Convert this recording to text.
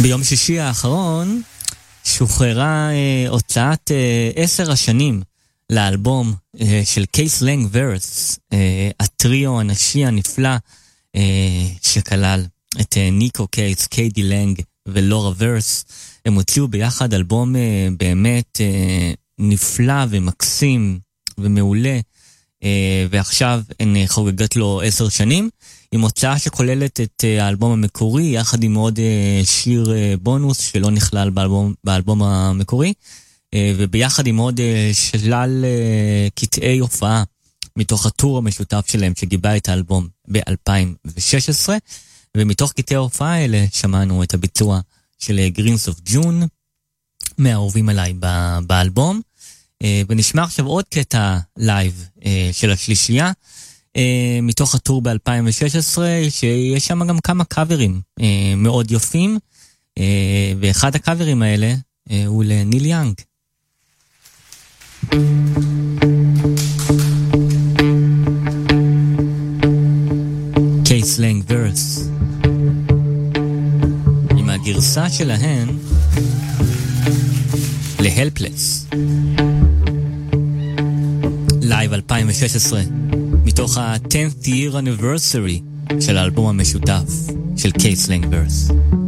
ביום שישי האחרון שוחררה הוצאת 10 השנים לאלבום של קייס לנג ורס, הטריו הנשי הנפלא שכלל את ניקו קייס, קיידי לנג ולורה ורס. הם הוציאו ביחד אלבום באמת נפלא ומקסים ומעולה, ועכשיו הן חוגגות לו 10 שנים, עם הוצאה שכוללת את האלבום המקורי, יחד עם עוד שיר בונוס שלא נכלל באלבום המקורי, וביחד עם עוד שלל קטעי הופעה מתוך הטור המשותף שלהם שגיבה את האלבום ב-2016, ומתוך קטעי ההופעה האלה שמענו את הביצוע של Greens of June, מהאהובים עליי באלבום, ונשמע עכשיו עוד קטע לייב של השלישייה, מתוך הטור ב-2016, שיש שם גם כמה קאברים מאוד יופים, ואחד הקאברים האלה הוא לניל יאנג. קייס לנג ורס, עם הגרסה שלהן להלפלס, לייב 2016, מתוך ה-10th year anniversary של האלבום המשותף של קייס לנג ורס.